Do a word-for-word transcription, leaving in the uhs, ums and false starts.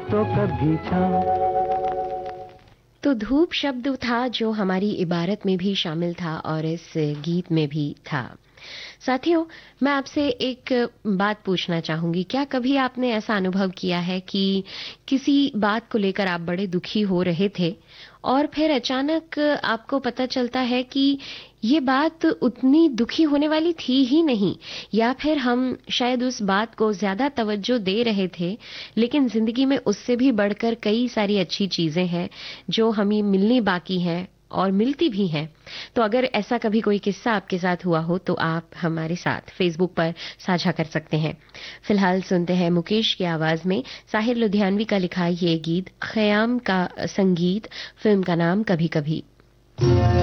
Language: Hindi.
तो कभी छाँव। तो धूप शब्द था जो हमारी इबारत में भी शामिल था और इस गीत में भी था। साथियों, मैं आपसे एक बात पूछना चाहूंगी, क्या कभी आपने ऐसा अनुभव किया है कि किसी बात को लेकर आप बड़े दुखी हो रहे थे और फिर अचानक आपको पता चलता है कि ये बात उतनी दुखी होने वाली थी ही नहीं, या फिर हम शायद उस बात को ज्यादा तवज्जो दे रहे थे, लेकिन जिंदगी में उससे भी बढ़कर कई सारी अच्छी चीजें हैं जो हमें मिलनी बाकी हैं और मिलती भी हैं। तो अगर ऐसा कभी कोई किस्सा आपके साथ हुआ हो तो आप हमारे साथ फेसबुक पर साझा कर सकते हैं। फिलहाल सुनते हैं मुकेश की आवाज में साहिर लुधियानवी का लिखा ये गीत, ख़याम का संगीत, फिल्म का नाम कभी कभी।